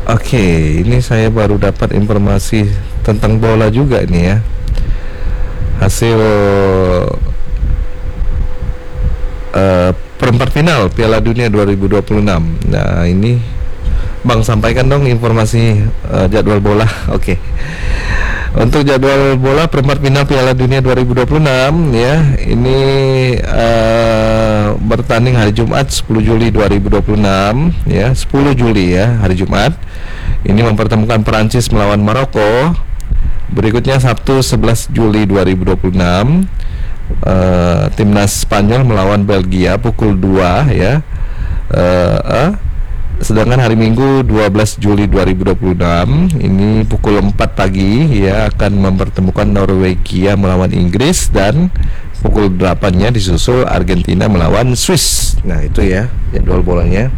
Oke, ini saya baru dapat informasi tentang bola juga nih ya. Hasil perempat final Piala Dunia 2026. Nah, ini Bang sampaikan dong informasi jadwal bola. Oke. Untuk jadwal bola perempat final Piala Dunia 2026 ya, ini bertanding hari Jumat 10 Juli 2026 ya, 10 Juli ya, hari Jumat. Ini mempertemukan Perancis melawan Maroko. Berikutnya Sabtu 11 Juli 2026 timnas Spanyol melawan Belgia pukul 2 ya. Sedangkan hari Minggu 12 Juli 2026 ini pukul 4 pagi ya akan mempertemukan Norwegia melawan Inggris, dan pukul 8-nya disusul Argentina melawan Swiss. Nah, itu ya jadwal bolanya.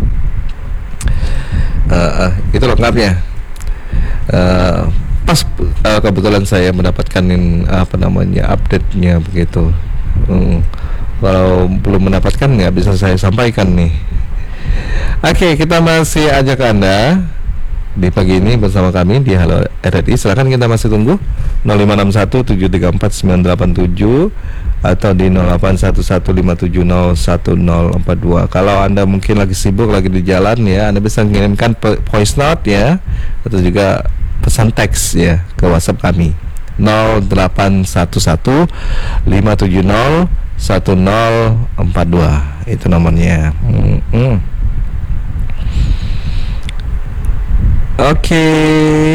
Itu lengkapnya. Pas kebetulan saya mendapatkan update-nya begitu. Kalau belum mendapatkan nggak bisa saya sampaikan nih. Oke, kita masih ajak Anda di pagi ini bersama kami di Halo RRI. Silakan, kita masih tunggu 0561734987 atau di 081157010042. Kalau Anda mungkin lagi sibuk, lagi di jalan ya, Anda bisa mengirimkan voice note ya, atau juga pesan teks ya ke WhatsApp kami 081157010042. Itu nomornya. Oke.